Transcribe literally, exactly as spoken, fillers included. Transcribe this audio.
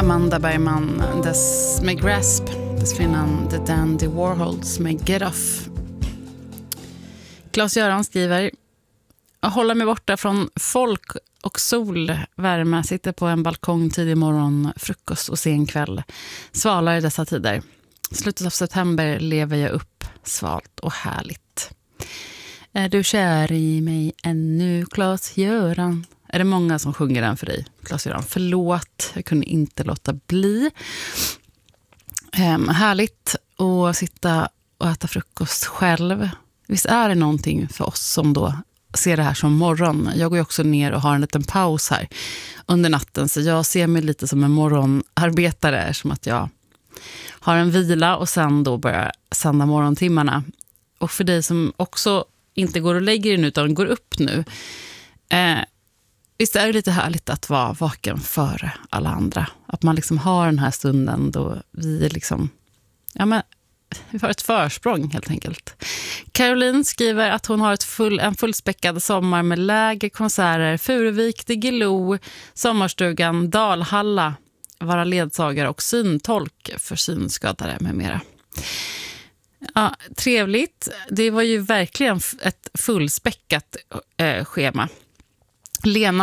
Amanda Bergman dess med Grasp, dessförinnan The Dandy Warhols med Get Off. Claes-Göran skriver: hålla mig borta från folk och sol, värme, sitter på en balkong tidig morgon, frukost och sen kväll. Svalare i dessa tider. Slutet av september lever jag upp, svalt och härligt. Är du kär i mig ännu, Claes-Göran? Är det många som sjunger den för dig, Claes-Göran? Förlåt, jag kunde inte låta bli. Um, härligt att sitta och äta frukost själv. Visst är det någonting för oss som då ser det här som morgon. Jag går ju också ner och har en liten paus här under natten. Så jag ser mig lite som en morgonarbetare. Som att jag har en vila och sen då börjar sända morgontimmarna. Och för dig som också inte går och lägger in utan går upp nu. Eh, visst är det lite härligt att vara vaken före alla andra. Att man liksom har den här stunden då vi liksom... Ja men... Vi har ett försprång helt enkelt. Caroline skriver att hon har ett full, en fullspäckad sommar med läger, konserter, Furuvik, Diggiloo, sommarstugan, Dalhalla, vara ledsagare och syntolk för synskadade med mera. Ja, trevligt. Det var ju verkligen ett fullspäckat eh, schema. Lena